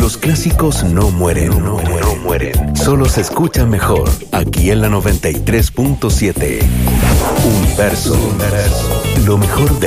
los clásicos no mueren, no mueren. Solo se escuchan mejor aquí en la 93.7. Universo. Lo mejor de